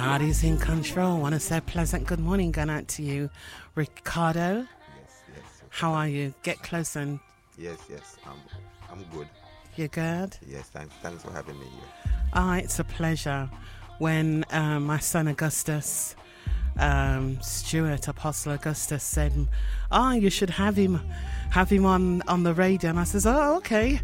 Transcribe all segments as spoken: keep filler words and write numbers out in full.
God is in control. I want to say pleasant good morning going out to you, Ricardo. Yes, yes. How are you? Get close and... Yes, yes. I'm, I'm good. You're good? Yes, thanks, thanks for having me here. Ah, it's a pleasure. When uh, my son Augustus, um, Stuart Apostle Augustus said, "Ah, oh, you should have him, have him on, on the radio," and I says, "Oh, okay."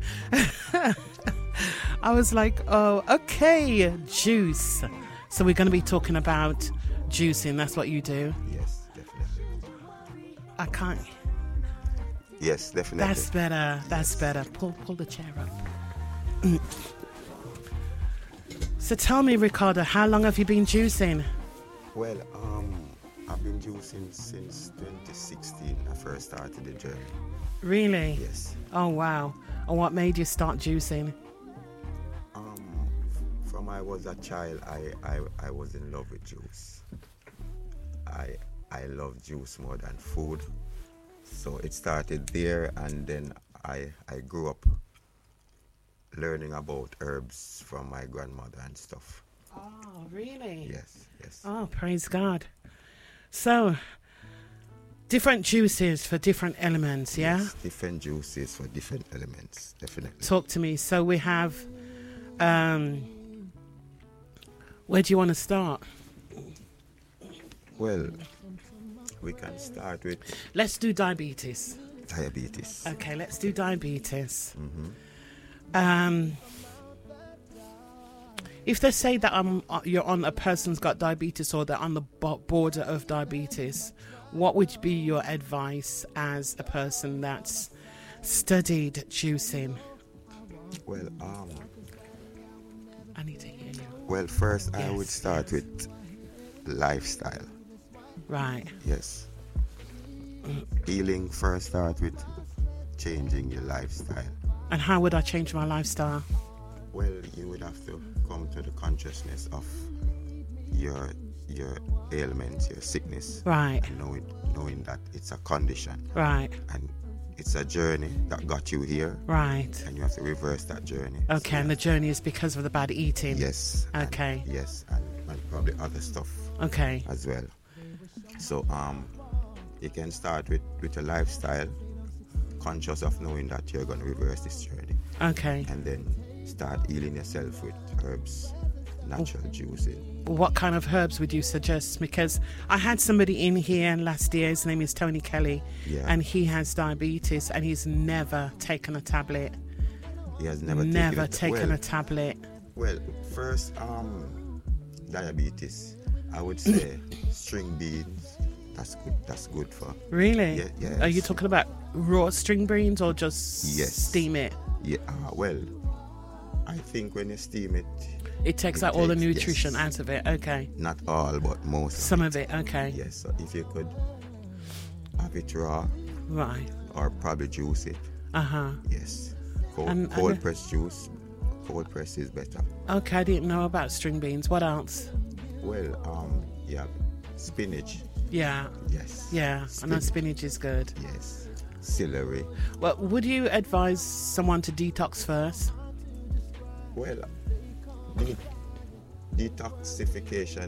I was like, "Oh, okay, juice." So we're going to be talking about juicing. That's what you do. Yes, definitely. I can't. Yes, definitely. That's better. That's Yes. better. Pull, pull the chair up. Mm. So tell me, Ricardo, how long have you been juicing? Well, um, I've been juicing since twenty sixteen. I first started the journey. Really? Yes. Oh, wow. And what made you start juicing? Um, from I was a child, I, I, I was in love with juice. I I love juice more than food. So it started there, and then I I grew up learning about herbs from my grandmother and stuff. Oh, really? Yes, yes. Oh, praise God. So, different juices for different elements, yeah? Yes, different juices for different elements, definitely. Talk to me. So we have, um, where do you want to start? Well, we can start with Let's do diabetes. diabetes. Okay, let's do diabetes. Mm-hmm. Um, if they say that I'm, you're on a person's got diabetes or they're on the bo- border of diabetes, what would be your advice as a person that's studied juicing? Well, um, I need to hear you. well, first I Yes, would start yes. with lifestyle. Right. Yes. Healing first start with changing your lifestyle. And how would I change my lifestyle? Well, you would have to come to the consciousness of your your ailments, your sickness, Right. and knowing knowing that it's a condition Right. and it's a journey that got you here, Right. and you have to reverse that journey. Okay, So, and the journey is because of the bad eating. yes. and- Okay. yes, and, and probably other stuff Okay. as well. So um, you can start with with a lifestyle, conscious of knowing that you're going to reverse this journey, Okay. and then start healing yourself with herbs, natural juicing. What kind of herbs would you suggest? Because I had somebody in here last year, his name is Tony Kelly, Yeah. and he has diabetes and he's never taken a tablet. He has never Never taken, taken well, a tablet. Well, first, um, diabetes. I would say string beans. That's good. That's good for. Really? Yeah, yes. Are you talking about raw string beans or just Yes. steam it? Yeah. Uh, well, I think when you steam it, It takes It out all the takes- nutrition yes. out of it. Okay. not all, but most. Some of of it. Okay. it. Yes. So if you could have it raw Right. or probably juice it. Uh huh. Yes. Cold, And- cold and- press juice. Cold press is better. Okay. I didn't know about string beans. What else? Well, um, yeah, spinach. Yeah. Yes. Yeah. I know Spinach. spinach is good. Yes. Celery. Well, would you advise someone to detox first? Well, de- detoxification